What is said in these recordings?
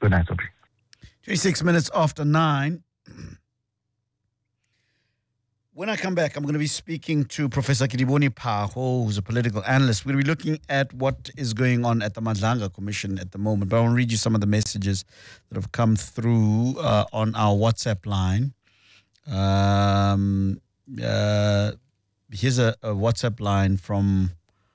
Good night, Aubrey. 26 minutes after 9. When I come back, I'm going to be speaking to Professor Kedibone Phaho, who's a political analyst. We're going to be looking at what is going on at the Madlanga Commission at the moment. But I want to read you some of the messages that have come through on our WhatsApp line. Here's a WhatsApp line from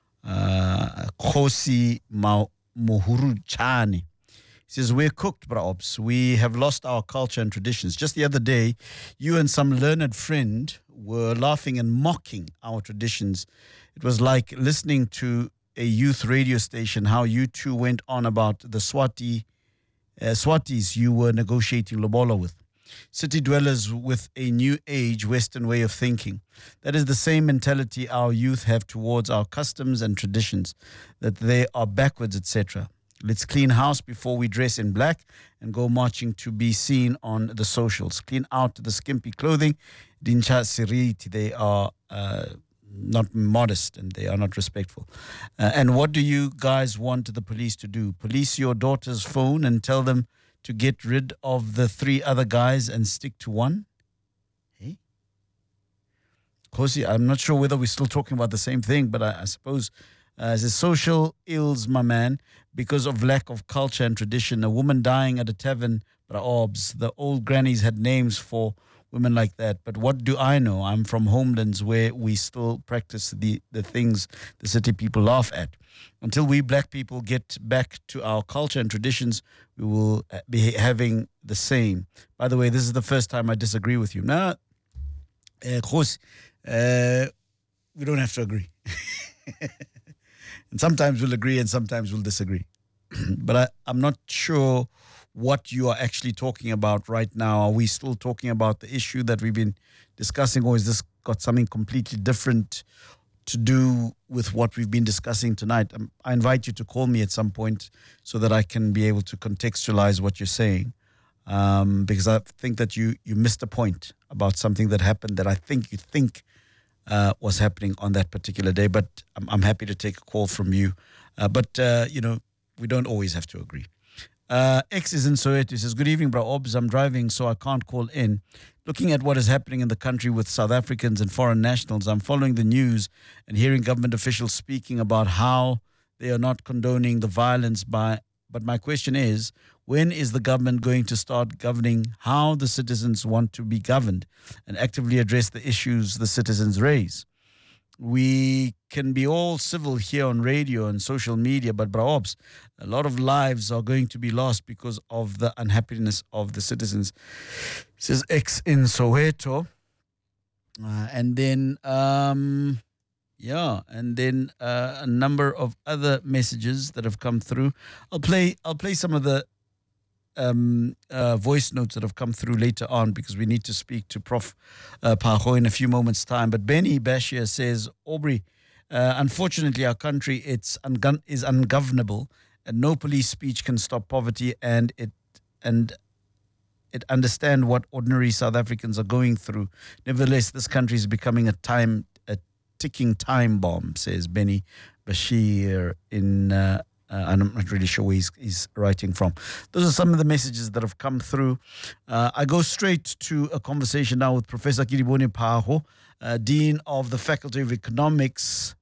Khosi Mohuruchani. He says, we're cooked, Braops. We have lost our culture and traditions. Just the other day, you and some learned friend were laughing and mocking our traditions. It was like listening to a youth radio station, how you two went on about the Swatis you were negotiating lobola with. City dwellers with a new age Western way of thinking. That is the same mentality our youth have towards our customs and traditions, that they are backwards, etc. Let's clean house before we dress in black and go marching to be seen on the socials. Clean out the skimpy clothing. Dincha Siriti, they are not modest and they are not respectful. And what do you guys want the police to do? Police your daughter's phone and tell them to get rid of the 3 other guys and stick to one? Hey? Kosi, I'm not sure whether we're still talking about the same thing, but I suppose as a social ills, my man, because of lack of culture and tradition. A woman dying at a tavern, Braobs. The old grannies had names for women like that. But what do I know? I'm from homelands where we still practice the things the city people laugh at. Until we black people get back to our culture and traditions, we will be having the same. By the way, this is the first time I disagree with you. Nah, Khos, we don't have to agree. And sometimes we'll agree and sometimes we'll disagree. But I'm not sure what you are actually talking about right now. Are we still talking about the issue that we've been discussing, or is this got something completely different to do with what we've been discussing tonight? I invite you to call me at some point so that I can be able to contextualize what you're saying, because I think that you missed a point about something that happened that I think you think was happening on that particular day. But I'm happy to take a call from you. But we don't always have to agree. X is in Soweto. He says, good evening, bro. Obs, I'm driving, so I can't call in. Looking at what is happening in the country with South Africans and foreign nationals, I'm following the news and hearing government officials speaking about how they are not condoning the violence but my question is, when is the government going to start governing how the citizens want to be governed and actively address the issues the citizens raise? We can be all civil here on radio and social media, but Braobs, a lot of lives are going to be lost because of the unhappiness of the citizens. Says X in Soweto. And then a number of other messages that have come through. I'll play some of the voice notes that have come through later on because we need to speak to Prof. Phaho in a few moments' time. But Benny Bashir says, Aubrey, unfortunately our country is ungovernable and no police speech can stop poverty and it understand what ordinary South Africans are going through. Nevertheless, this country is becoming a ticking time bomb, says Benny Bashir in I'm not really sure where he's writing from. Those are some of the messages that have come through. I go straight to a conversation now with Professor Kedibone Phaho, Dean of the Faculty of Economics,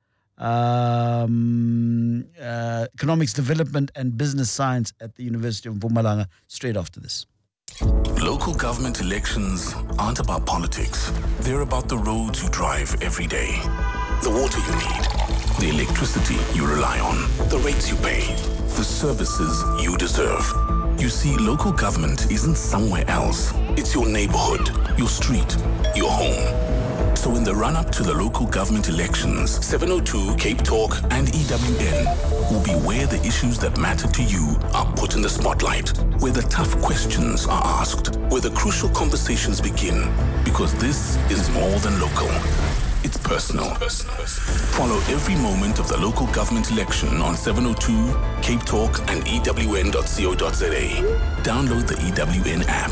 Economics Development and Business Science at the University of Mpumalanga, straight after this. Local government elections aren't about politics. They're about the roads you drive every day, the water you need, the electricity you rely on, the rates you pay, the services you deserve. You see, local government isn't somewhere else. It's your neighborhood, your street, your home. So in the run-up to the local government elections, 702, Cape Talk, and EWN will be where the issues that matter to you are put in the spotlight, where the tough questions are asked, where the crucial conversations begin, because this is more than local. It's personal. Follow every moment of the local government election on 702, Cape Talk, and EWN.co.za. Download the EWN app.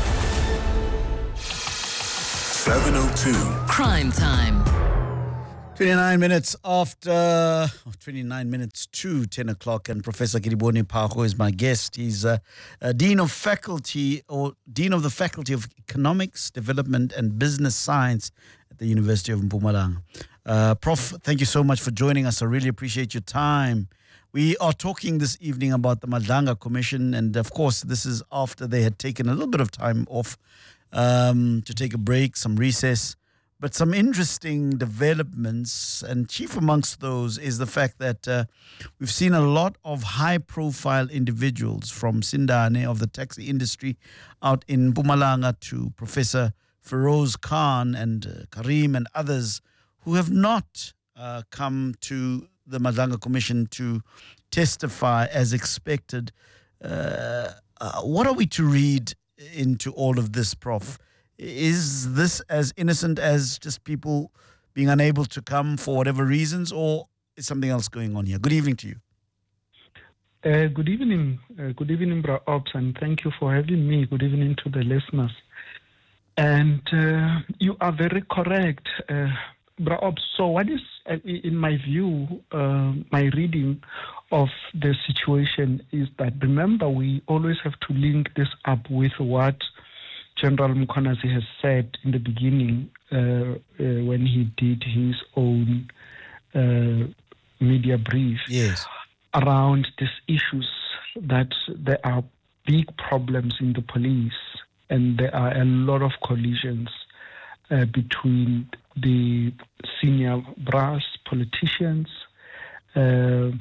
702. Crime Time. 29 minutes after, 29 minutes to 10 o'clock, and Professor Kedibone Phako is my guest. He's Dean of Faculty, or Dean of the Faculty of Economics, Development and Business Science at the University of Mpumalanga. Prof, thank you so much for joining us. I really appreciate your time. We are talking this evening about the Madlanga Commission, and of course, this is after they had taken a little bit of time off to take a break, some recess. But some interesting developments, and chief amongst those is the fact that we've seen a lot of high-profile individuals, from Sindane of the taxi industry out in Mpumalanga to Professor Feroz Khan and Karim and others, who have not come to the Madlanga Commission to testify as expected. What are we to read into all of this, Prof? Is this as innocent as just people being unable to come for whatever reasons, or is something else going on here? Good evening to you. Good evening, Bra Ops, and thank you for having me. Good evening to the listeners. And you are very correct, Bra Ops. So what is, in my view, my reading of the situation is that, remember, we always have to link this up with what General Mkhwanazi has said in the beginning when he did his own media brief around these issues, that there are big problems in the police and there are a lot of collisions between the senior brass politicians and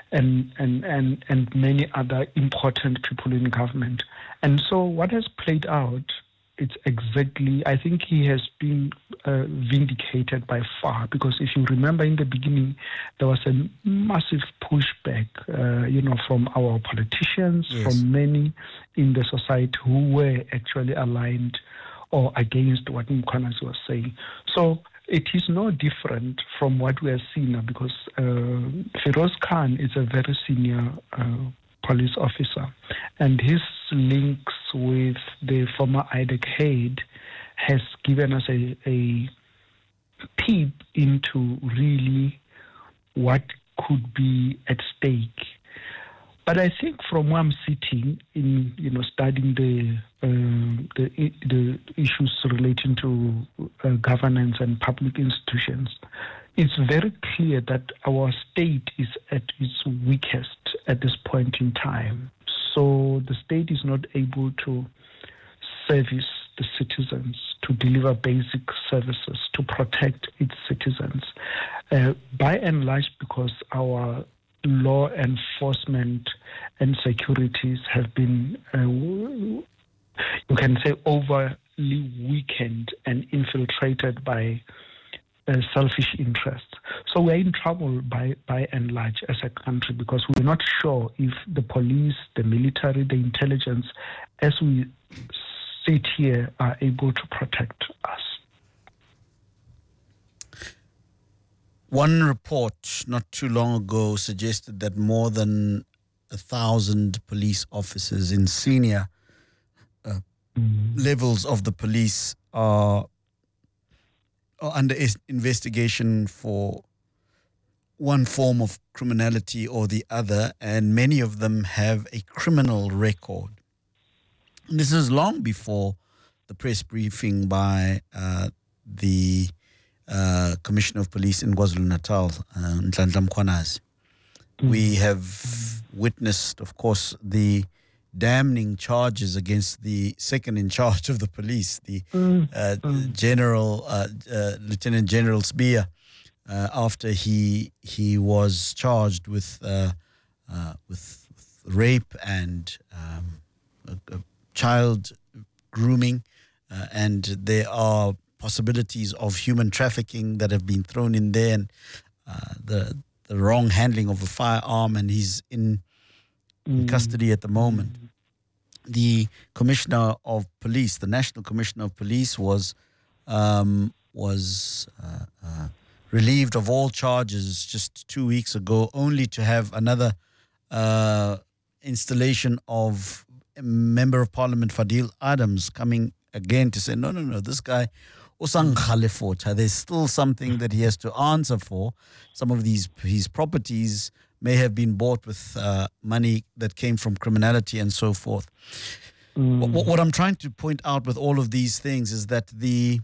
many other important people in government. And so what has played out, it's exactly, I think he has been vindicated by far, because if you remember in the beginning, there was a massive pushback, from our politicians, from many in the society who were actually aligned or against what Mkhwanazi was saying. So it is no different from what we are seeing now, because Feroz Khan is a very senior police officer, and his links with the former IDEC head has given us a peep into really what could be at stake. But I think from where I'm sitting in, studying the issues relating to governance and public institutions, it's very clear that our state is at its weakest at this point in time. So the state is not able to service the citizens, to deliver basic services, to protect its citizens, by and large because our law enforcement and securities have been, you can say, overly weakened and infiltrated by selfish interests. So we're in trouble by and large as a country, because we're not sure if the police, the military, the intelligence, as we sit here, are able to protect us. One report not too long ago suggested that more than 1,000 police officers in senior levels of the police are under investigation for one form of criminality or the other, and many of them have a criminal record. And this is long before the press briefing by the Commissioner of Police in KwaZulu-Natal, Nhlanhla Mkhwanazi. We have witnessed, of course, the damning charges against the second in charge of the police, the Lieutenant General Sbiya, after he was charged with rape and child grooming, and there are possibilities of human trafficking that have been thrown in there, and the wrong handling of a firearm, and he's in custody at the moment. The Commissioner of Police, the National Commissioner of Police, was relieved of all charges just 2 weeks ago, only to have another installation of Member of Parliament Fadil Adams coming again to say, no, this guy there's still something that he has to answer for. Some of his properties may have been bought with money that came from criminality and so forth. What I'm trying to point out with all of these things is that the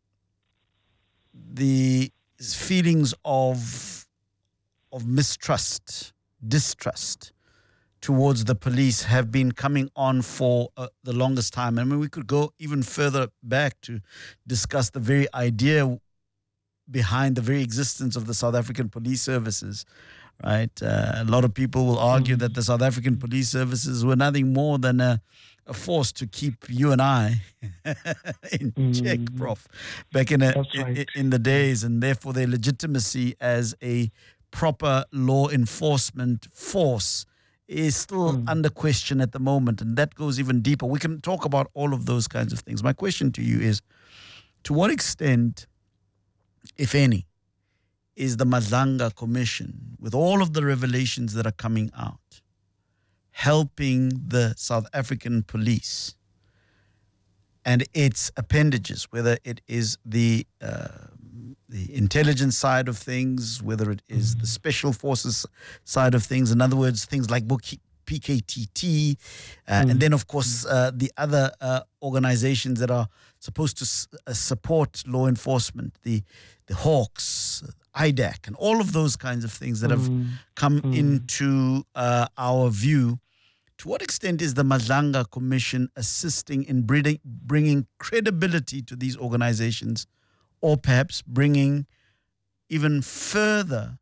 feelings of mistrust, distrust towards the police have been coming on for the longest time. I mean, we could go even further back to discuss the very idea behind the very existence of the South African police services, right? A lot of people will argue that the South African police services were nothing more than a force to keep you and I in check, Prof, back in the days, and therefore their legitimacy as a proper law enforcement force is still under question at the moment, and that goes even deeper. We can talk about all of those kinds of things. My question to you is, to what extent, if any, is the Madlanga Commission, with all of the revelations that are coming out, helping the South African police and its appendages, whether it is the intelligence side of things, whether it is the special forces side of things, in other words, things like PKTT, and then, of course, the other organizations that are supposed to support law enforcement, the Hawks, IDAC, and all of those kinds of things that have come into our view. To what extent is the Madlanga Commission assisting in bringing credibility to these organizations, or perhaps bringing even further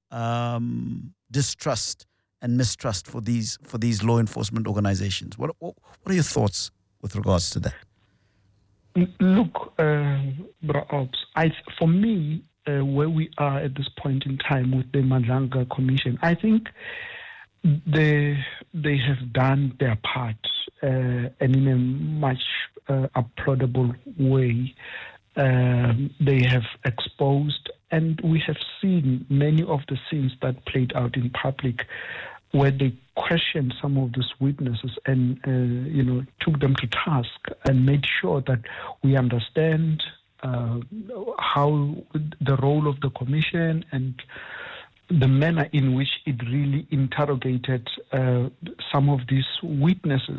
distrust and mistrust for these law enforcement organizations? What are your thoughts with regards to that? Look, Bra Ops, for me, where we are at this point in time with the Madlanga Commission, I think they have done their part, and in a much applaudable way. They have exposed, and we have seen many of the scenes that played out in public, where they questioned some of these witnesses and took them to task and made sure that we understand how the role of the commission and the manner in which it really interrogated some of these witnesses,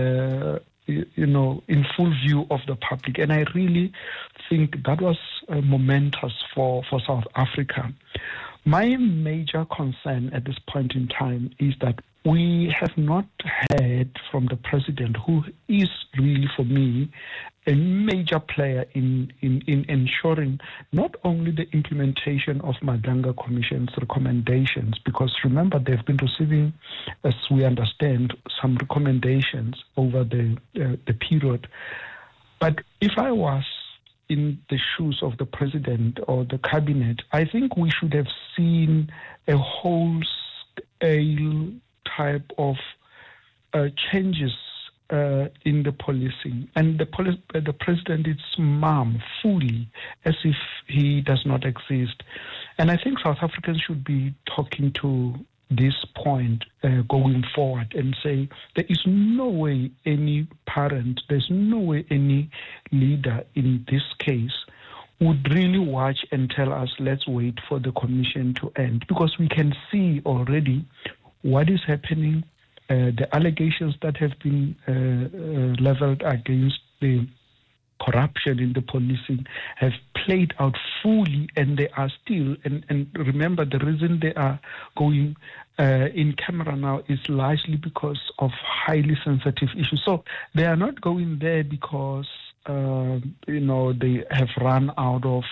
in full view of the public. And I really think that was momentous for South Africa. My major concern at this point in time is that we have not heard from the president, who is really, for me, a major player in ensuring not only the implementation of Madlanga Commission's recommendations, because remember, they've been receiving, as we understand, some recommendations over the period. But if I was in the shoes of the president or the cabinet, I think we should have seen a whole-scale type of changes in the policing, and the president is mum fully as if he does not exist. And I think South Africans should be talking to this point going forward and say there is no way any parent, there's no way any leader in this case would really watch and tell us, let's wait for the commission to end, because we can see already what is happening. The allegations that have been leveled against the corruption in the policing have played out fully, and they are still, and remember, the reason they are going in camera now is largely because of highly sensitive issues. So they are not going there because they have run out of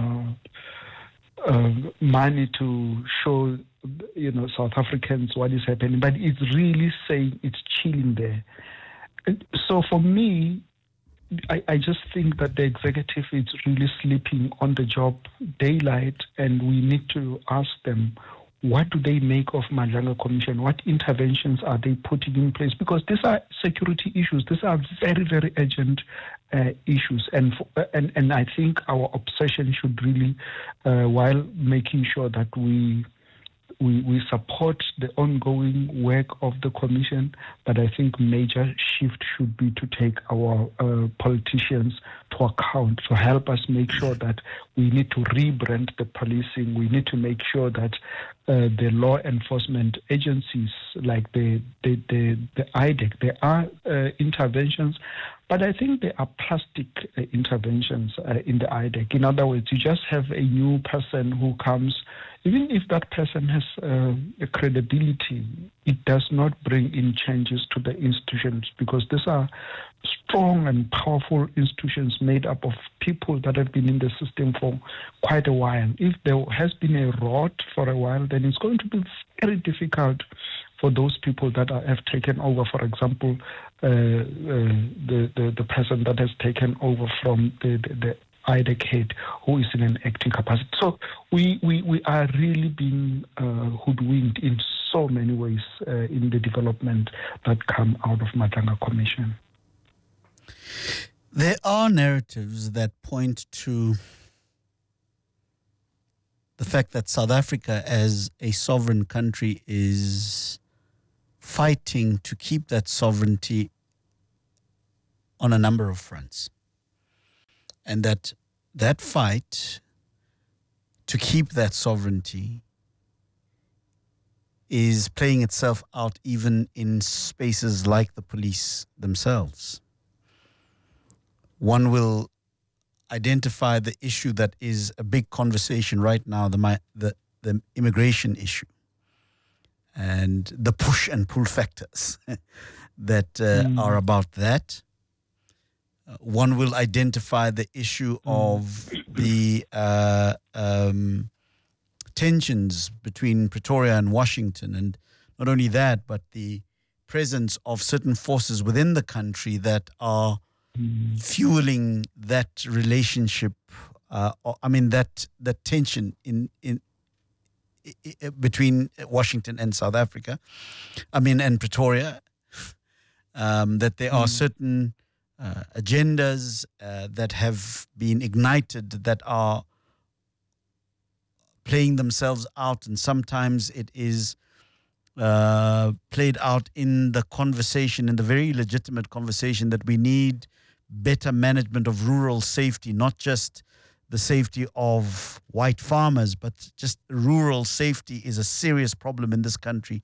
money to show South Africans what is happening, but it's really saying it's chilling there. So for me, I just think that the executive is really sleeping on the job daylight, and we need to ask them, what do they make of Madlanga Commission? What interventions are they putting in place? Because these are security issues. These are very, very urgent issues. And I think our obsession should really, while making sure that we we support the ongoing work of the commission, but I think major shift should be to take our politicians to account, to help us make sure that we need to rebrand the policing. We need to make sure that the law enforcement agencies like the IDEC, there are interventions, but I think there are plastic interventions in the IDEC. In other words, you just have a new person who comes. Even if that person has a credibility, it does not bring in changes to the institutions, because these are strong and powerful institutions made up of people that have been in the system for quite a while. If there has been a rot for a while, then it's going to be very difficult for those people that have taken over. For example, the person that has taken over from the IDEC head, who is in an acting capacity. So we are really being hoodwinked in so many ways in the development that come out of Matanga Commission. There are narratives that point to the fact that South Africa as a sovereign country is fighting to keep that sovereignty on a number of fronts. And that fight to keep that sovereignty is playing itself out even in spaces like the police themselves. One will identify the issue that is a big conversation right now, the immigration issue, and the push and pull factors that are about that. One will identify the issue of the tensions between Pretoria and Washington, and not only that, but the presence of certain forces within the country that are fueling that relationship. That tension in between Washington and South Africa. And Pretoria. That there are certain agendas that have been ignited that are playing themselves out, and sometimes it is played out in the conversation, in the very legitimate conversation that we need better management of rural safety, not just the safety of white farmers, but just rural safety is a serious problem in this country.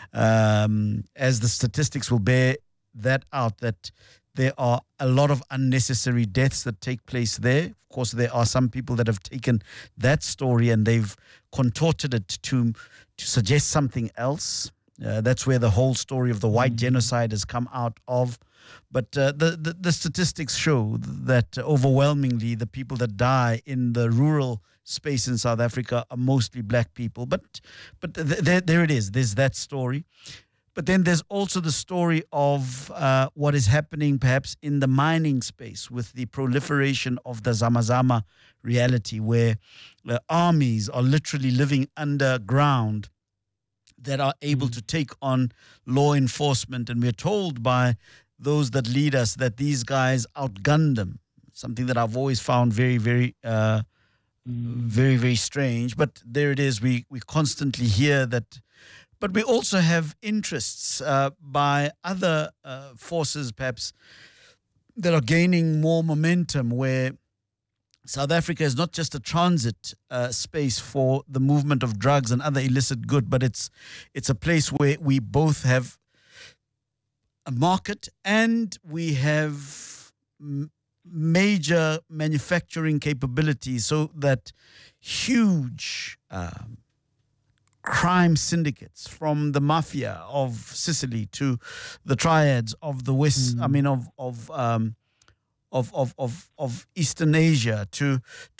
As the statistics will bear that out, that there are a lot of unnecessary deaths that take place there. Of course, there are some people that have taken that story and they've contorted it to suggest something else. That's where the whole story of the white genocide has come out of. But the statistics show that overwhelmingly the people that die in the rural space in South Africa are mostly black people. But there it is. There's that story. But then there's also the story of what is happening perhaps in the mining space with the proliferation of the Zamazama reality, where armies are literally living underground that are able to take on law enforcement. And we're told by those that lead us that these guys outgun them, something that I've always found very, very, very, very strange. But there it is. We constantly hear that. But we also have interests by other forces, perhaps, that are gaining more momentum, where South Africa is not just a transit space for the movement of drugs and other illicit goods, but it's a place where we both have a market and we have major manufacturing capabilities, so that huge crime syndicates, from the mafia of Sicily to the triads of the West, of Eastern Asia to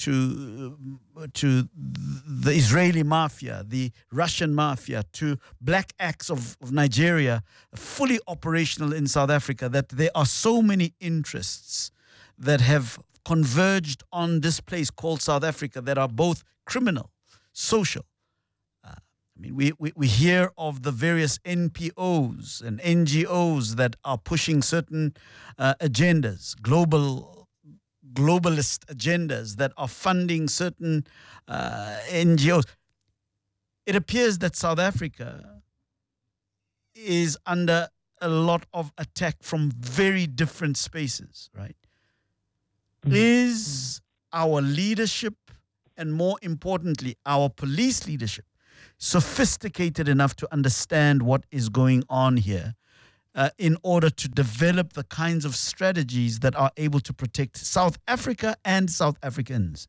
the Israeli mafia, the Russian mafia, to black acts of Nigeria, fully operational in South Africa, that there are so many interests that have converged on this place called South Africa that are both criminal, social. We hear of the various NPOs and NGOs that are pushing certain agendas, globalist agendas that are funding certain NGOs. it appears that South Africa is under a lot of attack from very different spaces, right? Is our leadership, and more importantly, our police leadership, sophisticated enough to understand what is going on here in order to develop the kinds of strategies that are able to protect South Africa and South Africans?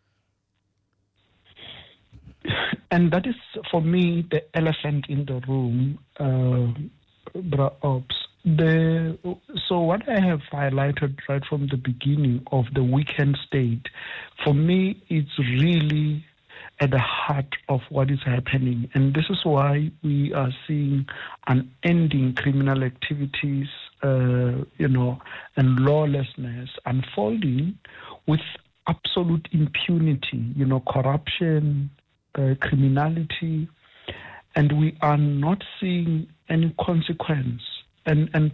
And that is, for me, the elephant in the room, Bra Ops. So what I have highlighted right from the beginning of the weekend state, for me, it's really at the heart of what is happening. And this is why we are seeing unending criminal activities, and lawlessness unfolding with absolute impunity, corruption, criminality, and we are not seeing any consequence. And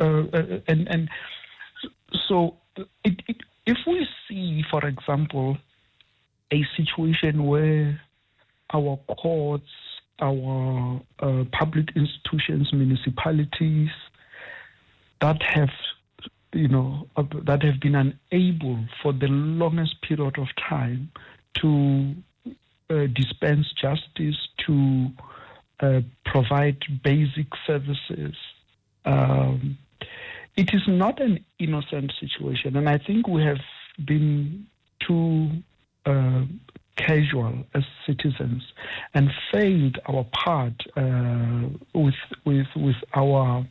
so if we see, for example, a situation where our courts, our public institutions, municipalities that have been unable for the longest period of time to dispense justice, to provide basic services. It is not an innocent situation, and I think we have been too casual as citizens and failed our part with our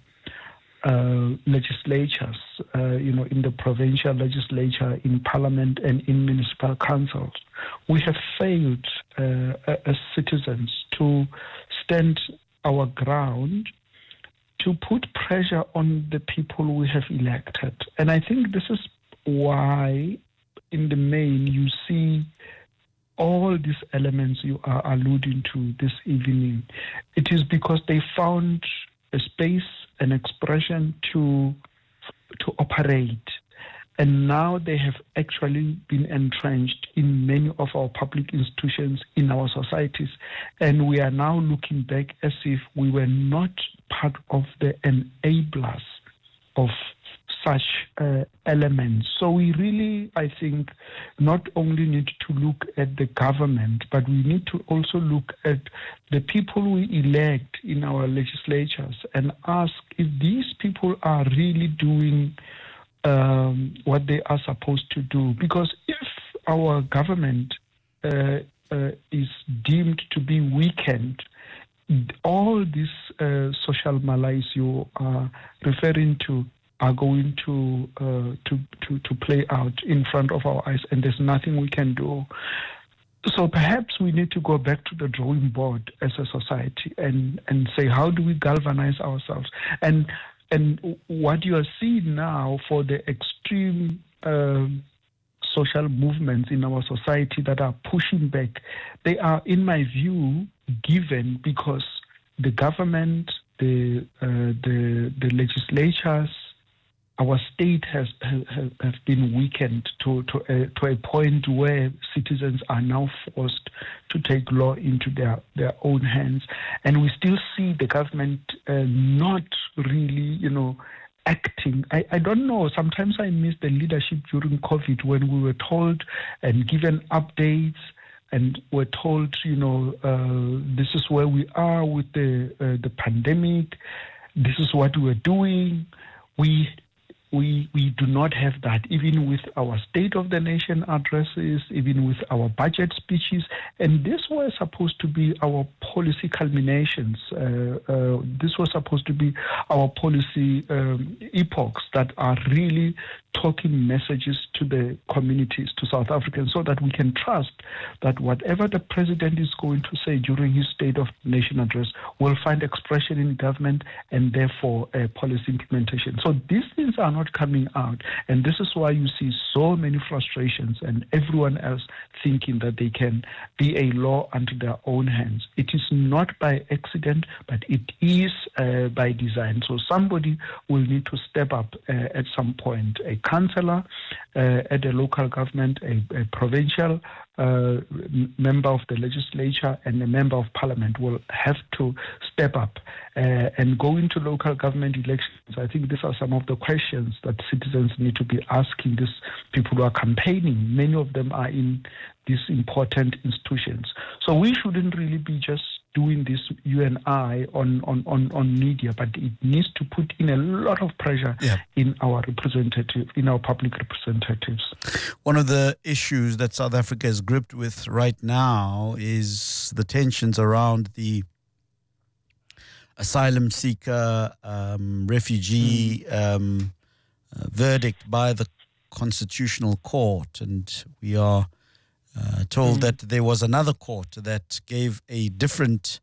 legislatures, in the provincial legislature, in parliament, and in municipal councils. We have failed as citizens to stand our ground, to put pressure on the people we have elected. And I think this is why, in the main, you see all these elements you are alluding to this evening. It is because they found a space, an expression to operate. And now they have actually been entrenched in many of our public institutions in our societies. And we are now looking back as if we were not part of the enablers of such elements. So we really, I think, not only need to look at the government, but we need to also look at the people we elect in our legislatures and ask if these people are really doing what they are supposed to do. Because if our government is deemed to be weakened, all these social malaise you are referring to are going to play out in front of our eyes, and there's nothing we can do. So perhaps we need to go back to the drawing board as a society and say, how do we galvanize ourselves? And what you are seeing now for the extreme social movements in our society that are pushing back, they are, in my view, given because the government, the legislatures, our state has been weakened to a point where citizens are now forced to take law into their own hands. And we still see the government not really, acting. I don't know. Sometimes I miss the leadership during COVID when we were told and given updates and we're told, this is where we are with the pandemic. This is what we're doing. We do not have that, even with our State of the Nation addresses, even with our budget speeches. And this was supposed to be our policy culminations. This was supposed to be our policy epochs that are really talking messages to the communities, to South Africans, so that we can trust that whatever the president is going to say during his State of the Nation address will find expression in government and therefore policy implementation. So these things are not coming out, and this is why you see so many frustrations and everyone else thinking that they can be a law unto their own hands. It is not by accident, but it is by design. So somebody will need to step up at some point, a councillor at a local government, a provincial member of the legislature and a member of parliament will have to step up and go into local government elections. I think these are some of the questions that citizens need to be asking these people who are campaigning. Many of them are in these important institutions. So we shouldn't really be just doing this, you and I, on media, but it needs to put in a lot of pressure in our public representatives. One of the issues that South Africa is gripped with right now is the tensions around the asylum seeker, refugee verdict by the Constitutional Court. And we are told that there was another court that gave a different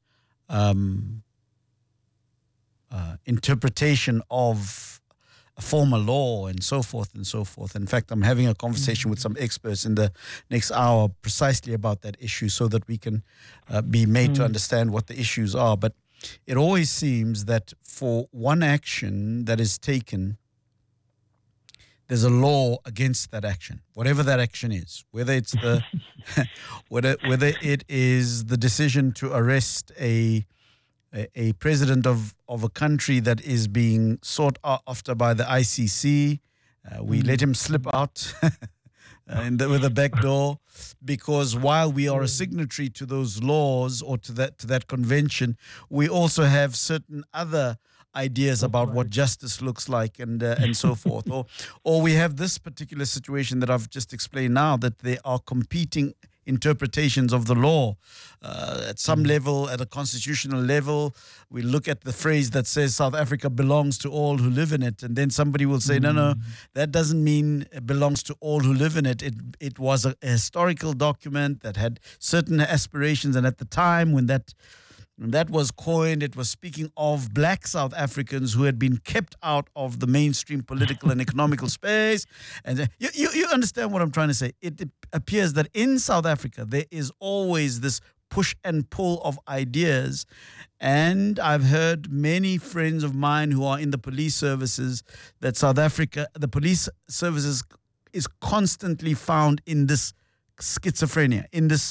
interpretation of a former law and so forth and so forth. In fact, I'm having a conversation with some experts in the next hour precisely about that issue so that we can be made to understand what the issues are. But it always seems that for one action that is taken, there's a law against that action, whatever that action is, whether it's the whether it is the decision to arrest a president of a country that is being sought after by the ICC. We let him slip out with a back door, because while we are a signatory to those laws or to that convention, we also have certain other ideas about what justice looks like and so forth. Or we have this particular situation that I've just explained now, that there are competing interpretations of the law. At some level, at a constitutional level, we look at the phrase that says South Africa belongs to all who live in it, and then somebody will say, no, that doesn't mean it belongs to all who live in it. It was a historical document that had certain aspirations, and at the time when that was coined, it was speaking of black South Africans who had been kept out of the mainstream political and economical space. And you understand what I'm trying to say. It appears that in South Africa, there is always this push and pull of ideas. And I've heard many friends of mine who are in the police services that South Africa, the police services is constantly found in this schizophrenia, in this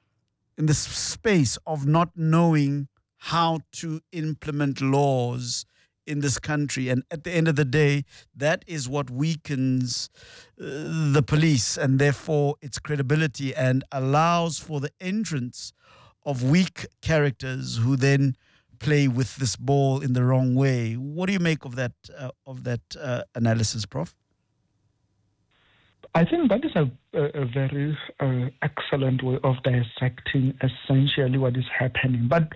space of not knowing how to implement laws in this country. And at the end of the day, that is what weakens the police and therefore its credibility, and allows for the entrance of weak characters who then play with this ball in the wrong way. What do you make of that analysis, Prof? I think that is a very excellent way of dissecting essentially what is happening. But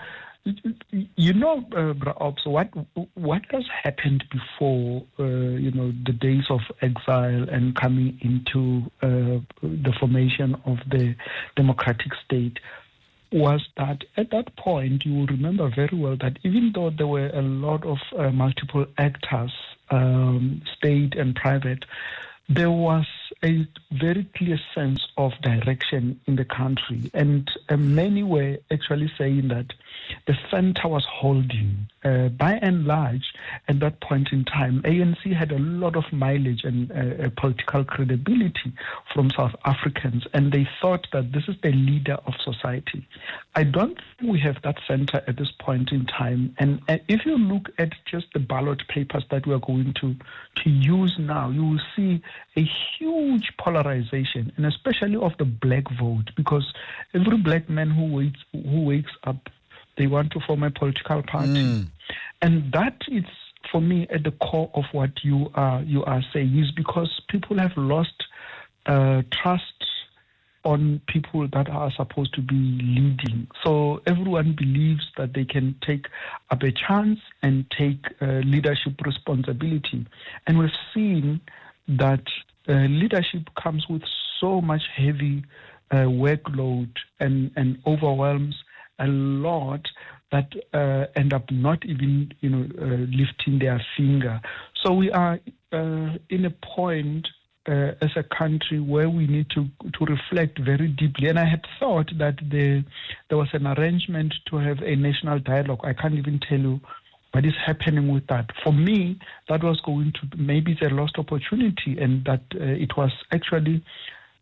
Bra Ops, what has happened before the days of exile and coming into the formation of the democratic state was that at that point, you will remember very well that even though there were a lot of multiple actors, state and private, there was a very clear sense of direction in the country. And many were actually saying that the center was holding. By and large, at that point in time, ANC had a lot of mileage and political credibility from South Africans, and they thought that this is the leader of society. I don't think we have that center at this point in time. And if you look at just the ballot papers that we are going to use now, you will see a huge polarization, and especially of the black vote, because every black man who wakes up, they want to form a political party. And that is, for me, at the core of what you are saying, is because people have lost trust on people that are supposed to be leading. So everyone believes that they can take up a chance and take leadership responsibility. And we've seen that leadership comes with so much heavy workload and overwhelms a lot that end up not even lifting their finger. So we are in a point as a country where we need to reflect very deeply. And I had thought that there was an arrangement to have a national dialogue. I can't even tell you what is happening with that. For me, that was going to, maybe it's a lost opportunity, and that it was actually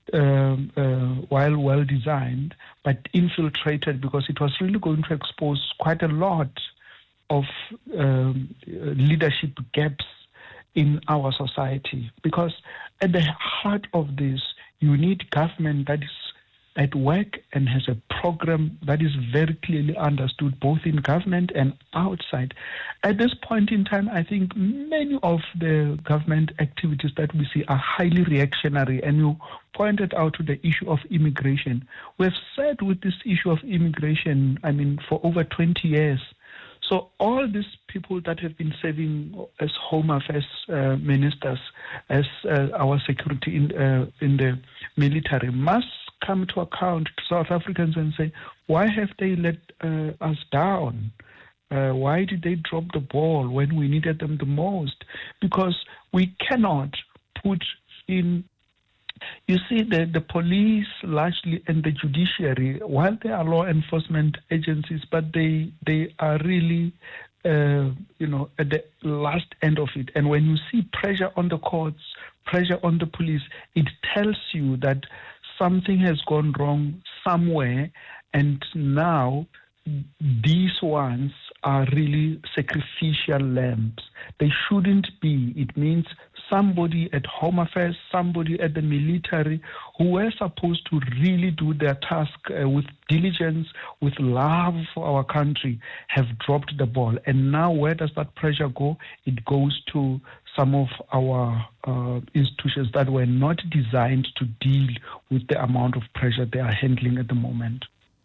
while well designed, but infiltrated because it was really going to expose quite a lot of leadership gaps in our society. Because at the heart of this, you need government that is at work and has a program that is very clearly understood both in government and outside. At this point in time, I think many of the government activities that we see are highly reactionary, and you pointed out to the issue of immigration. We've said with this issue of immigration, for over 20 years. So all these people that have been serving as Home Affairs ministers, as our security in the military, must come to account to South Africans and say, why have they let us down? Why did they drop the ball when we needed them the most? Because we cannot put in, you see, the police largely and the judiciary, while they are law enforcement agencies, but they are really, at the last end of it. And when you see pressure on the courts, pressure on the police, it tells you that something has gone wrong somewhere, and now these ones are really sacrificial lambs. They shouldn't be. It means somebody at Home Affairs, somebody at the military, who were supposed to really do their task with diligence, with love for our country, have dropped the ball. And now where does that pressure go? It goes to some of our institutions that were not designed to deal with the amount of pressure they are handling at the moment.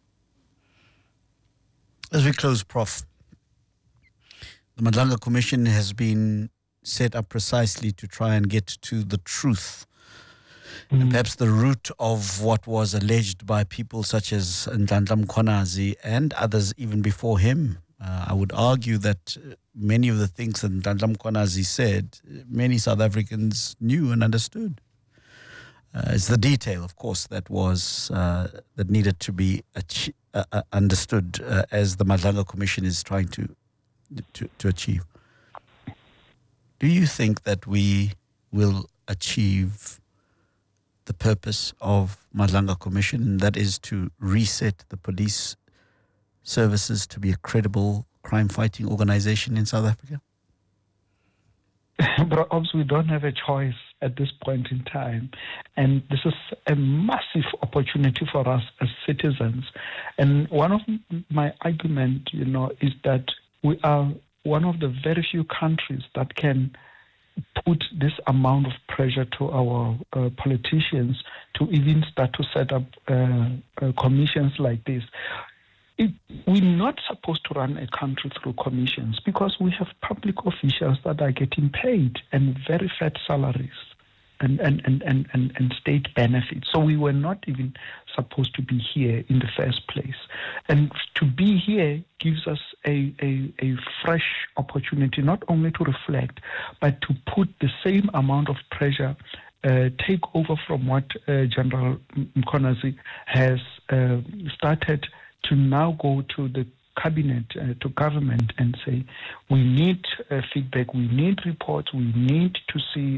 As we close, Prof, the Madlanga Commission has been set up precisely to try and get to the truth. And perhaps the root of what was alleged by people such as Ndlandla Mkhwanazi and others even before him. I would argue that many of the things that Ndlandla Mkhwanazi said, many South Africans knew and understood. It's the detail, of course, that was that needed to be understood as the Madlanga Commission is trying to achieve. Do you think that we will achieve the purpose of Madlanga Commission, and that is to reset the police services to be a credible crime-fighting organization in South Africa? Perhaps we don't have a choice at this point in time. And this is a massive opportunity for us as citizens. And one of my argument, is that we are one of the very few countries that can put this amount of pressure to our politicians to even start to set up commissions like this. We're not supposed to run a country through commissions because we have public officials that are getting paid and very fat salaries and state benefits. So we were not even supposed to be here in the first place. And to be here gives us a fresh opportunity, not only to reflect, but to put the same amount of pressure, take over from what General Mkhwanazi has started to now go to the cabinet, to government, and say, we need feedback, we need reports, we need to see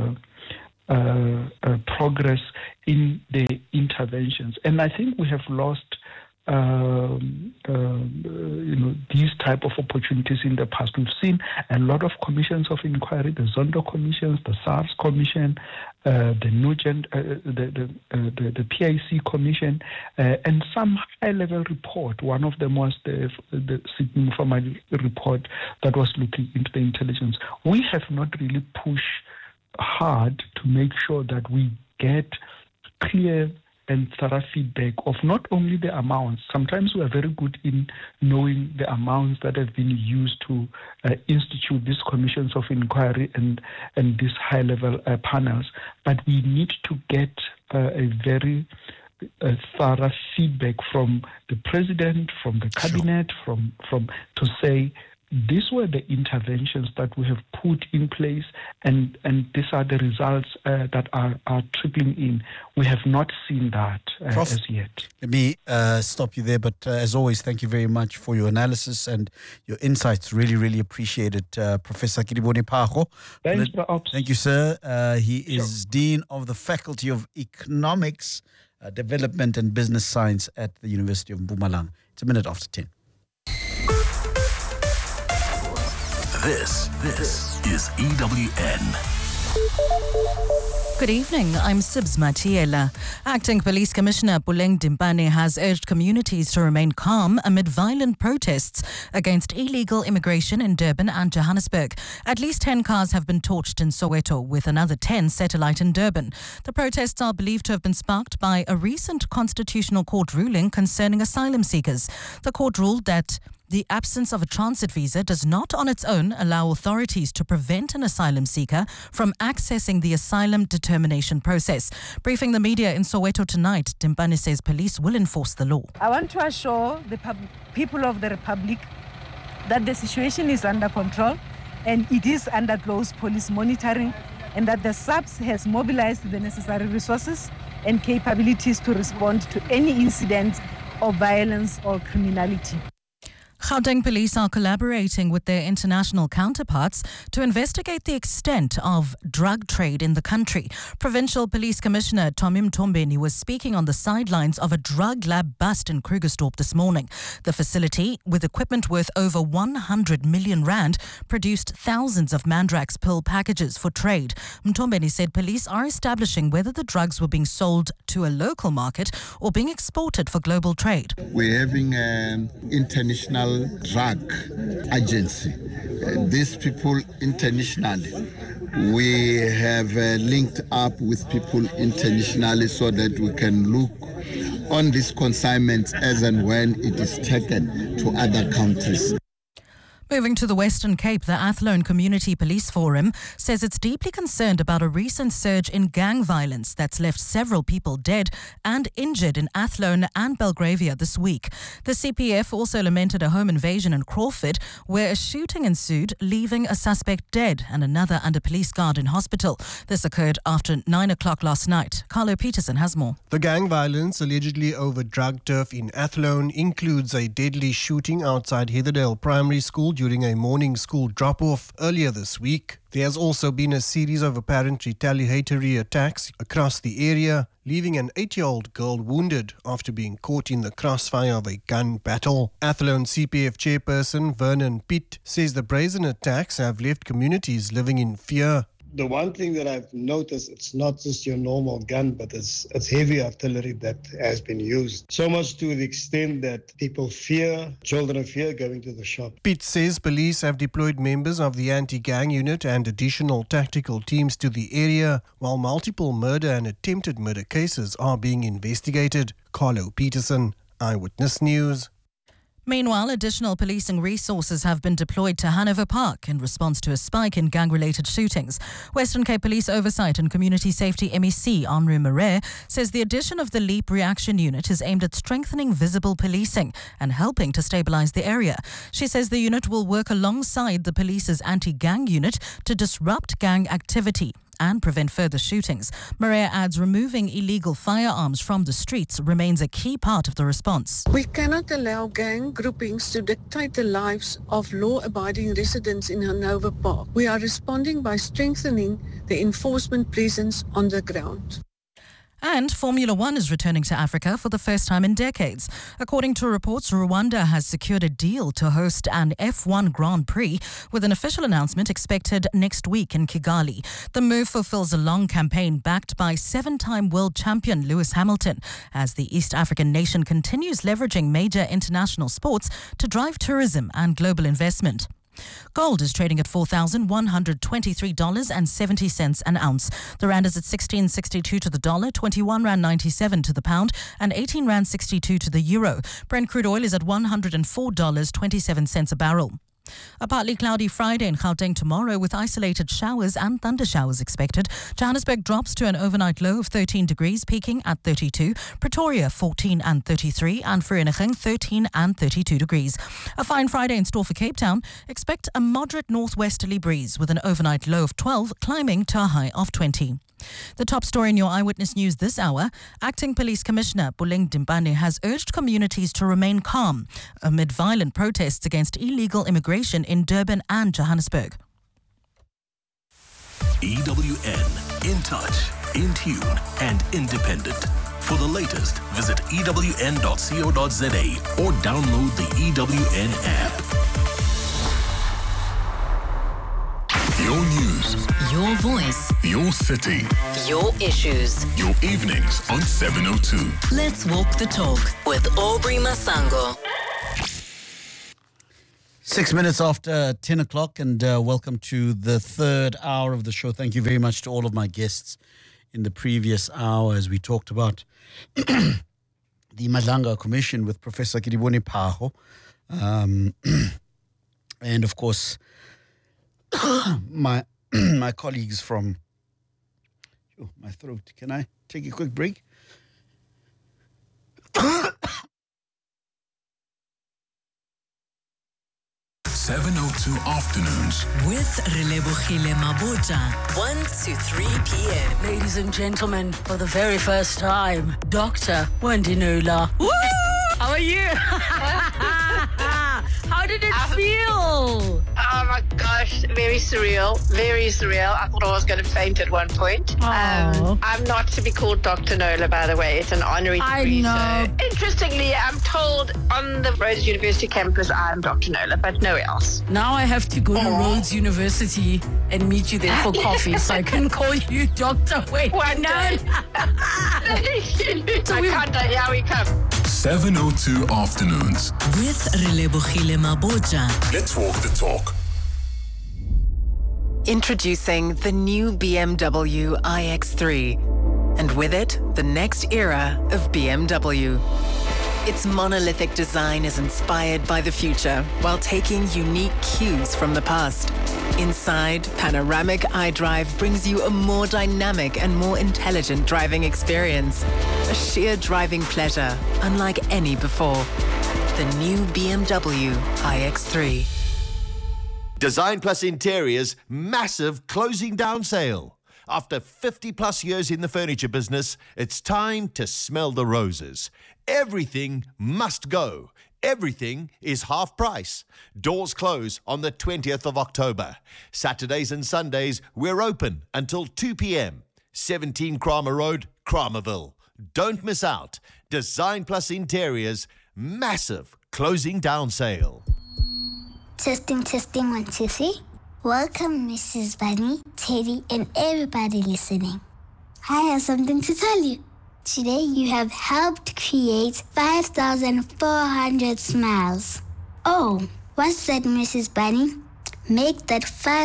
progress in the interventions. And I think we have lost these type of opportunities in the past. We've seen a lot of commissions of inquiry, the Zondo commissions, the SARS commission, the Nugent, the PIC commission, and some high-level report. One of them was the Sydney Mufamadi report that was looking into the intelligence. We have not really pushed hard to make sure that we get clear and thorough feedback of not only the amounts. Sometimes we are very good in knowing the amounts that have been used to institute these commissions of inquiry and these high-level panels, but we need to get a very thorough feedback from the president, from the cabinet, from to say these were the interventions that we have put in place, and these are the results that are trickling in. We have not seen that Prof, as yet. Let me stop you there, but as always, thank you very much for your analysis and your insights. Really, really appreciate it. Professor Kiriboni Phago. Thanks, Ops. Thank you, sir. He is Dean of the Faculty of Economics, Development and Business Science at the University of Mpumalanga. It's 10:01. This is EWN. Good evening, I'm Sibs Matiela. Acting Police Commissioner Puleng Dimpane has urged communities to remain calm amid violent protests against illegal immigration in Durban and Johannesburg. At least 10 cars have been torched in Soweto, with another 10 set alight in Durban. The protests are believed to have been sparked by a recent Constitutional Court ruling concerning asylum seekers. The court ruled that the absence of a transit visa does not on its own allow authorities to prevent an asylum seeker from accessing the asylum determination process. Briefing the media in Soweto tonight, Dimpane says police will enforce the law. I want to assure the people of the Republic that the situation is under control and it is under close police monitoring, and that the SAPS has mobilized the necessary resources and capabilities to respond to any incident of violence or criminality. Gauteng police are collaborating with their international counterparts to investigate the extent of drug trade in the country. Provincial Police Commissioner Tommy Mtombeni was speaking on the sidelines of a drug lab bust in Krugersdorp this morning. The facility, with equipment worth over 100 million rand, produced thousands of Mandrax pill packages for trade. Mtombeni said police are establishing whether the drugs were being sold to a local market or being exported for global trade. We're having an international drug agency. These people internationally, we have linked up with people internationally so that we can look on these consignments as and when it is taken to other countries. Moving to the Western Cape, the Athlone Community Police Forum says it's deeply concerned about a recent surge in gang violence that's left several people dead and injured in Athlone and Belgravia this week. The CPF also lamented a home invasion in Crawford where a shooting ensued, leaving a suspect dead and another under police guard in hospital. This occurred after 9 o'clock last night. Carlo Peterson has more. The gang violence allegedly over drug turf in Athlone includes a deadly shooting outside Heatherdale Primary School during a morning school drop-off earlier this week. There has also been a series of apparent retaliatory attacks across the area, leaving an 8-year-old girl wounded after being caught in the crossfire of a gun battle. Athlone CPF chairperson Vernon Pitt says the brazen attacks have left communities living in fear. The one thing that I've noticed, it's not just your normal gun, but it's heavy artillery that has been used. So much to the extent that people fear, children fear going to the shop. Pitt says police have deployed members of the anti-gang unit and additional tactical teams to the area, while multiple murder and attempted murder cases are being investigated. Carlo Peterson, Eyewitness News. Meanwhile, additional policing resources have been deployed to Hanover Park in response to a spike in gang-related shootings. Western Cape Police Oversight and Community Safety MEC Henri Marais says the addition of the LEAP reaction unit is aimed at strengthening visible policing and helping to stabilise the area. She says the unit will work alongside the police's anti-gang unit to disrupt gang activity and prevent further shootings. Maria adds removing illegal firearms from the streets remains a key part of the response. We cannot allow gang groupings to dictate the lives of law-abiding residents in Hanover Park. We are responding by strengthening the enforcement presence on the ground. And Formula One is returning to Africa for the first time in decades. According to reports, Rwanda has secured a deal to host an F1 Grand Prix, with an official announcement expected next week in Kigali. The move fulfills a long campaign backed by 7-time world champion Lewis Hamilton, as the East African nation continues leveraging major international sports to drive tourism and global investment. Gold is trading at $4,123.70 an ounce. The rand is at 16.62 to the dollar, 21 rand 97 to the pound, and 18 rand 62 to the euro. Brent crude oil is at $104.27 a barrel. A partly cloudy Friday in Gauteng tomorrow with isolated showers and thunder showers expected. Johannesburg drops to an overnight low of 13 degrees, peaking at 32. Pretoria 14 and 33, and Vereeniging 13 and 32 degrees. A fine Friday in store for Cape Town. Expect a moderate northwesterly breeze with an overnight low of 12, climbing to a high of 20. The top story in your Eyewitness News this hour. Acting Police Commissioner Puleng Dimpane has urged communities to remain calm amid violent protests against illegal immigration in Durban and Johannesburg. EWN, in touch, in tune, and independent. For the latest, visit ewn.co.za or download the EWN app. Your news, your voice, your city, your issues, your evenings on 702. Let's walk the talk with Aubrey Masango. 6 minutes after 10 o'clock, and welcome to the third hour of the show. Thank you very much to all of my guests in the previous hour as we talked about the Madlanga Commission with Professor Kedibone Phaho. And of course, my colleagues from my throat. Can I take a quick break? 702 Afternoons with Relebohile Mabota, 1 to 3 p.m. Ladies and gentlemen, for the very first time, Dr. Wendy Nola. Woo! How are you? How did it feel? Oh my gosh, very surreal, very surreal. I thought I was going to faint at one point. I'm not to be called Dr. Nola, by the way. It's an honorary degree. I know. So interestingly, I'm told on the Rhodes University campus I'm Dr. Nola, but nowhere else. Now I have to go to Rhodes University and meet you there for coffee, so I can call you Dr. Wait. One day. So here we come. 702 Afternoons with Relebohile Mabota. Let's walk the talk. Introducing the new BMW iX3, and with it, the next era of BMW. Its monolithic design is inspired by the future while taking unique cues from the past. Inside, panoramic iDrive brings you a more dynamic and more intelligent driving experience. A sheer driving pleasure unlike any before. The new BMW iX3. Design Plus Interiors massive closing down sale. After 50 plus years in the furniture business, it's time to smell the roses. Everything must go. Everything is half price. Doors close on the 20th of October. Saturdays and Sundays, we're open until 2 p.m. 17 Kramer Road, Kramerville. Don't miss out. Design Plus Interiors, massive closing down sale. Testing, 1, 2, 3. Welcome, Mrs. Bunny, Teddy, and everybody listening. I have something to tell you. Today, you have helped create 5,400 smiles. Oh, what's that, Mrs. Bunny? Make that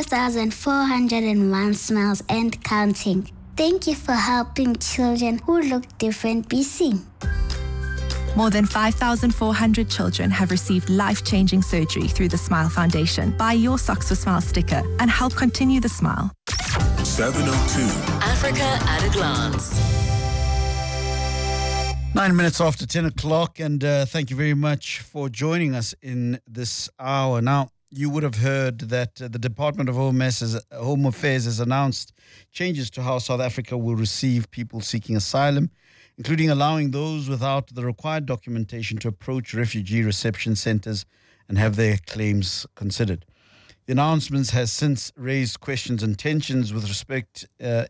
5,401 smiles and counting. Thank you for helping children who look different be seen. More than 5,400 children have received life-changing surgery through the Smile Foundation. Buy your Socks for Smile sticker and help continue the smile. 702 Africa at a glance. 9 minutes after 10 o'clock, and thank you very much for joining us in this hour. Now, you would have heard that the Department of Home Affairs has announced changes to how South Africa will receive people seeking asylum, including allowing those without the required documentation to approach refugee reception centers and have their claims considered. The announcements has since raised questions and tensions with respect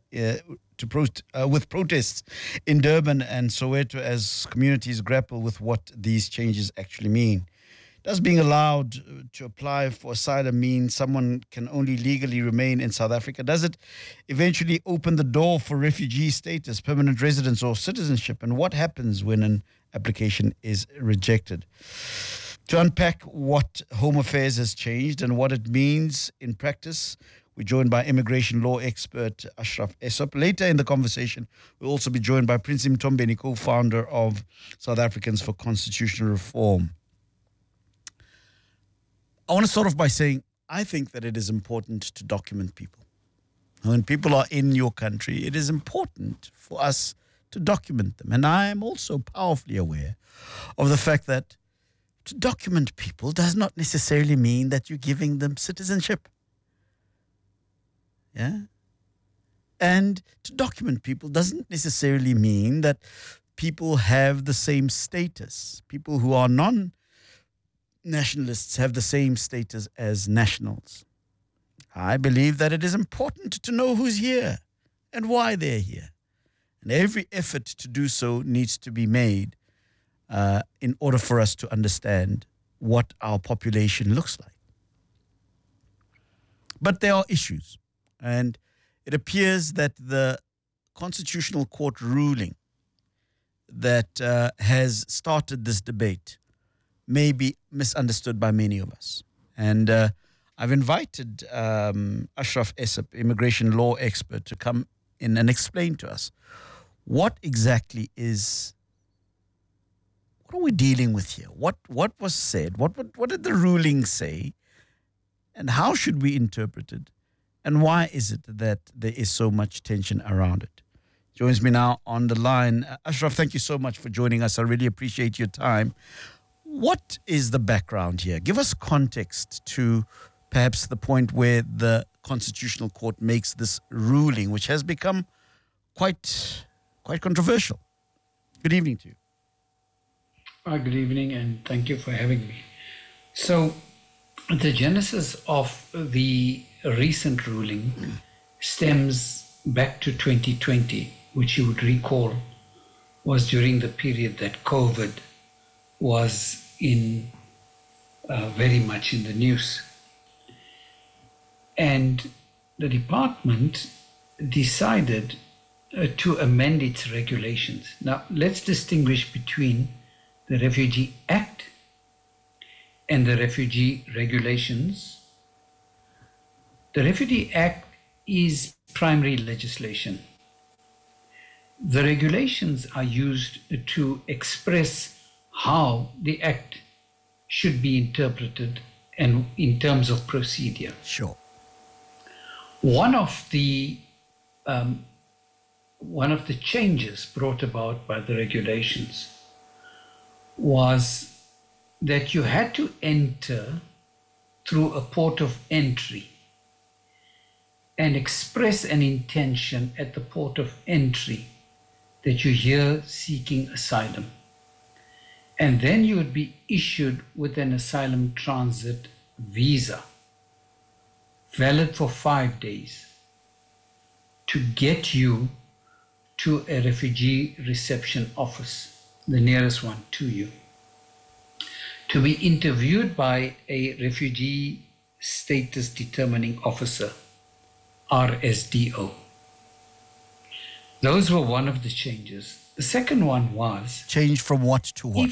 with protests in Durban and Soweto as communities grapple with what these changes actually mean. Does being allowed to apply for asylum mean someone can only legally remain in South Africa? Does it eventually open the door for refugee status, permanent residence, or citizenship? And what happens when an application is rejected? To unpack what Home Affairs has changed and what it means in practice, we're joined by immigration law expert Ashraf Esop. Later in the conversation, we'll also be joined by Prince Mtombeni, co-founder of South Africans for Constitutional Reform. I want to start off by saying I think that it is important to document people. When people are in your country, it is important for us to document them. And I am also powerfully aware of the fact that to document people does not necessarily mean that you're giving them citizenship. Yeah? And to document people doesn't necessarily mean that people have the same status. People who are non-nationalists have the same status as nationals. I believe that it is important to know who's here and why they're here. And every effort to do so needs to be made in order for us to understand what our population looks like. But there are issues. And it appears that the Constitutional Court ruling that has started this debate may be misunderstood by many of us. And I've invited Ashraf Essop, immigration law expert, to come in and explain to us what exactly what are we dealing with here? What was said? What did the ruling say? And how should we interpret it? And why is it that there is so much tension around it? Joins me now on the line. Ashraf, thank you so much for joining us. I really appreciate your time. What is the background here? Give us context to perhaps the point where the Constitutional Court makes this ruling, which has become quite controversial. Good evening to you. Good evening, and thank you for having me. So, the genesis of the recent ruling stems back to 2020, which you would recall was during the period that COVID was very much in the news. And the department decided to amend its regulations. Now, let's distinguish between the Refugee Act and the Refugee Regulations. The Refugee Act is primary legislation. The regulations are used to express how the Act should be interpreted and in terms of procedure. Sure. One of the changes brought about by the regulations was that you had to enter through a port of entry and express an intention at the port of entry that you're here seeking asylum. And then you would be issued with an asylum transit visa, valid for 5 days, to get you to a refugee reception office, the nearest one to you, to be interviewed by a refugee status determining officer, RSDO. Those were one of the changes. The second one was... Change from what to what?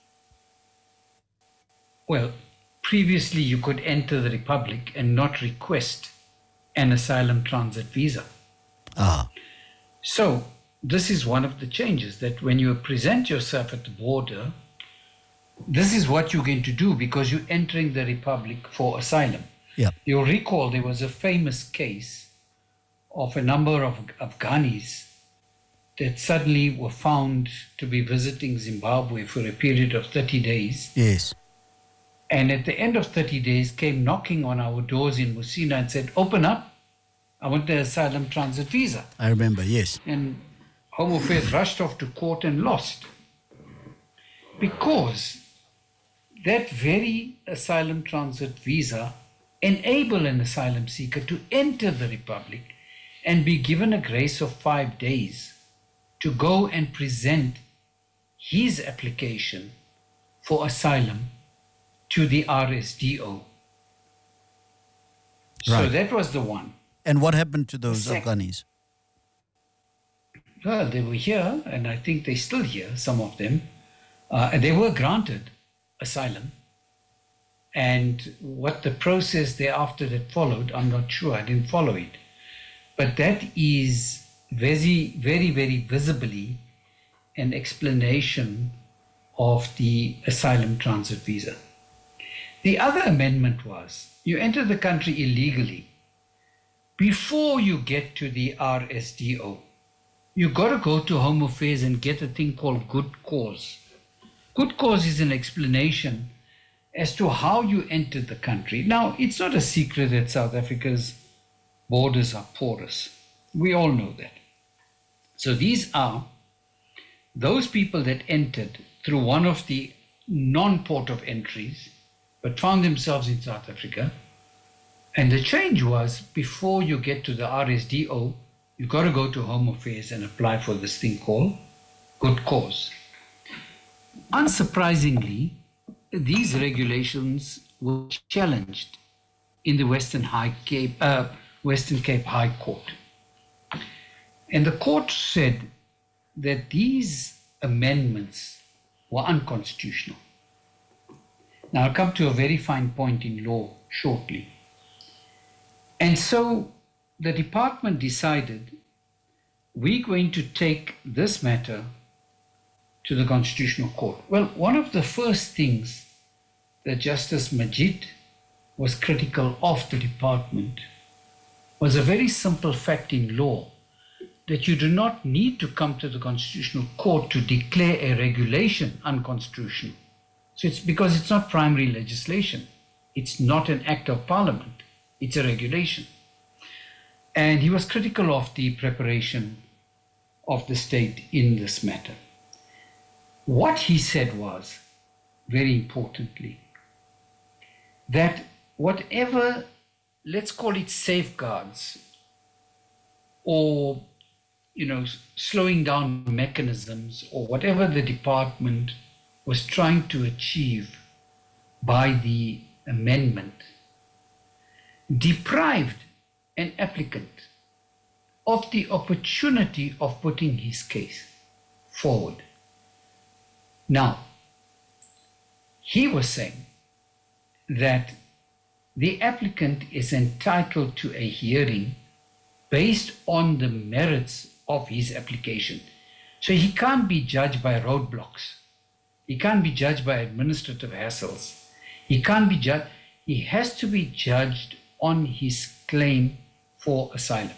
Previously you could enter the Republic and not request an asylum transit visa. So this is one of the changes, that when you present yourself at the border, this is what you're going to do because you're entering the Republic for asylum. Yep. You'll recall there was a famous case of a number of Afghanis that suddenly were found to be visiting Zimbabwe for a period of 30 days. Yes. And at the end of 30 days came knocking on our doors in Musina and said, open up, I want the asylum transit visa. I remember, yes. And Home Affairs rushed off to court and lost. Because that very asylum transit visa enabled an asylum seeker to enter the Republic and be given a grace of 5 days to go and present his application for asylum to the RSDO. So Right. that was the one. And what happened to those Afghanis? Well, they were here, and I think they're still here, some of them. And they were granted asylum. And what the process thereafter that followed, I'm not sure, I didn't follow it. But that is very, very, very visibly an explanation of the asylum transit visa. The other amendment was you enter the country illegally. Before you get to the RSDO, you got to go to Home Affairs and get a thing called good cause. Good cause is an explanation as to how you entered the country. Now, it's not a secret that South Africa's borders are porous. We all know that. So these are those people that entered through one of the non-port of entries, but found themselves in South Africa. And the change was, before you get to the RSDO, you've got to go to Home Affairs and apply for this thing called good cause. Unsurprisingly, these regulations were challenged in the Western Cape High Court. And the court said that these amendments were unconstitutional. Now, I'll come to a very fine point in law shortly. And so the department decided, we're going to take this matter to the Constitutional Court. Well, one of the first things that Justice Majid was critical of the department was a very simple fact in law, that you do not need to come to the Constitutional Court to declare a regulation unconstitutional. So it's because it's not primary legislation. It's not an act of parliament. It's a regulation. And he was critical of the preparation of the state in this matter. What he said was, very importantly, that whatever, let's call it safeguards or, slowing down mechanisms or whatever the department was trying to achieve by the amendment, deprived an applicant of the opportunity of putting his case forward. Now, he was saying that the applicant is entitled to a hearing based on the merits of his application. So he can't be judged by roadblocks. He can't be judged by administrative hassles. He can't be judged. He has to be judged on his claim for asylum.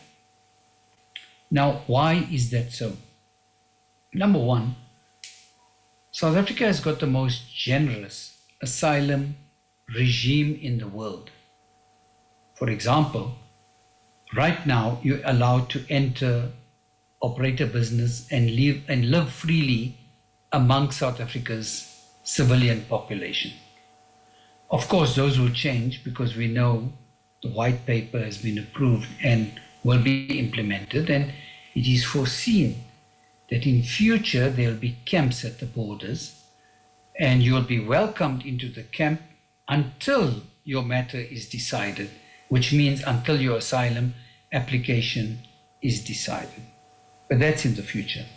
Now, why is that so? Number one, South Africa has got the most generous asylum regime in the world. For example, right now you're allowed to enter, operate a business and live freely among South Africa's civilian population. Of course, those will change because we know the white paper has been approved and will be implemented, and it is foreseen that in future there will be camps at the borders and you will be welcomed into the camp until your matter is decided, which means until your asylum application is decided. But that's in the future.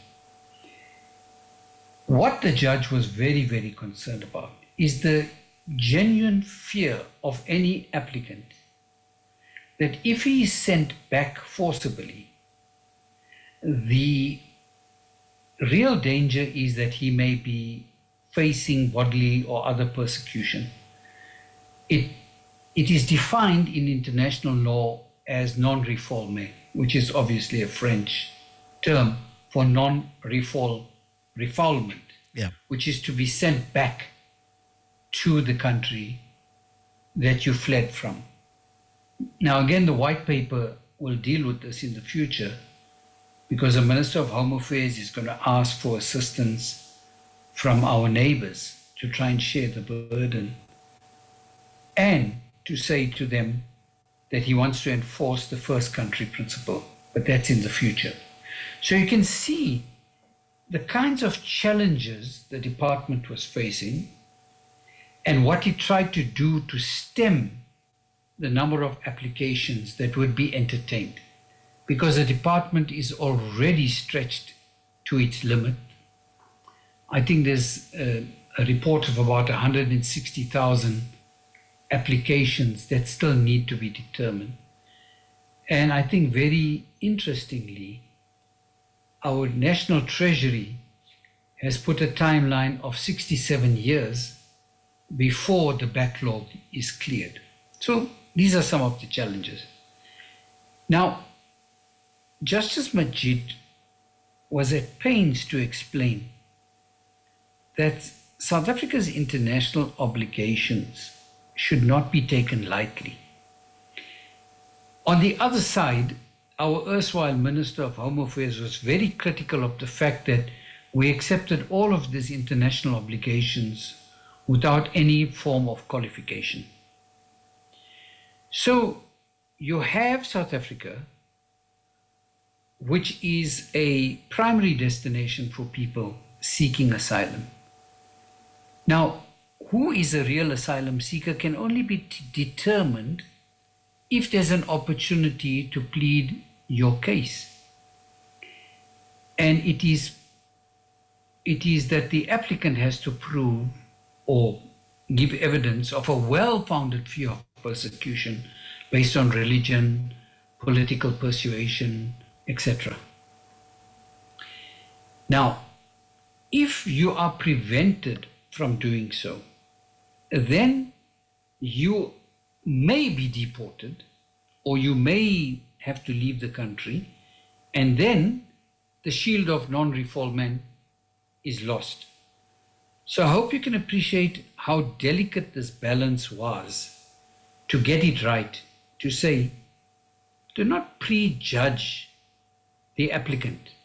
What the judge was very, very concerned about is the genuine fear of any applicant that if he is sent back forcibly, the real danger is that he may be facing bodily or other persecution. It is defined in international law as non-refoulement, which is obviously a French term for non-refoulement, which is to be sent back to the country that you fled from. Now, again, the white paper will deal with this in the future because the Minister of Home Affairs is going to ask for assistance from our neighbors to try and share the burden and to say to them that he wants to enforce the first country principle, but that's in the future. So you can see the kinds of challenges the department was facing and what it tried to do to stem the number of applications that would be entertained, because the department is already stretched to its limit. I think there's a report of about 160,000 applications that still need to be determined. And I think very interestingly, our National Treasury has put a timeline of 67 years before the backlog is cleared. So these are some of the challenges. Now, Justice Majid was at pains to explain that South Africa's international obligations should not be taken lightly. On the other side, our erstwhile Minister of Home Affairs was very critical of the fact that we accepted all of these international obligations without any form of qualification. So you have South Africa, which is a primary destination for people seeking asylum. Now, who is a real asylum seeker can only be determined if there's an opportunity to plead your case. And it is that the applicant has to prove or give evidence of a well-founded fear of persecution based on religion, political persuasion, etc. Now, if you are prevented from doing so, then you may be deported or you may have to leave the country, and then the shield of non-refoulement is lost. So I hope you can appreciate how delicate this balance was to get it right, to say, do not prejudge the applicant.